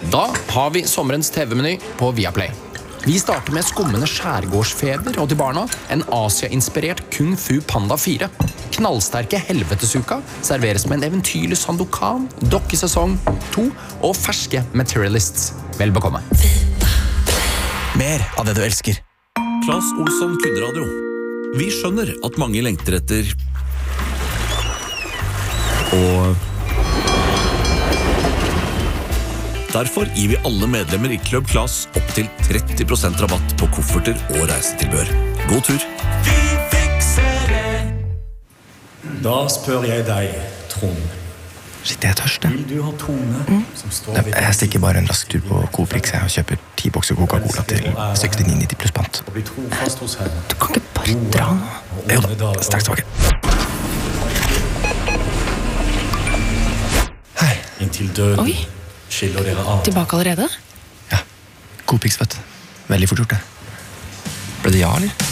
Da har vi sommerens TV-meny på Viaplay. Vi starter med skummende skjærgårdsfeber og til barna en Asia-inspirert Kung Fu Panda 4. Knallsterke helvetesuka serveres med en eventyrlig Sandokan, dokkesesong 2 og ferske Materialists. Vel bekomme. Mer av det du elsker. Claes Olsson Kundradio. Vi skjønner at mange lengter etter og derfor gir vi alle medlemmer i Club Claes opp til 30% rabatt på kofferter og reisetilbør. God tur! Vi fikser det! Da spør jeg deg, Trond. Shit, jeg er tørst, Vil du ha Tone som står ved Jeg stikker bare en rask tur på Coprix og kjøper 10 bokser Coca-Cola til 69,90 pluss pant. og bli trofast hos henne? Du kan ikke bare dra nå. Jo da, straks tilbake. Hei. Inntil døden Oi. skiller dere av. Tilbake allerede? Ja, Coprix, vet du. Veldig fort gjort det. Ble det ja, eller?